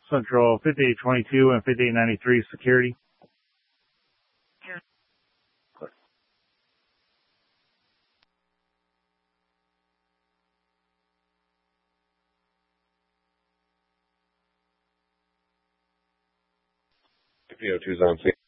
Central 5822 and 5893 security. VO2's on scene.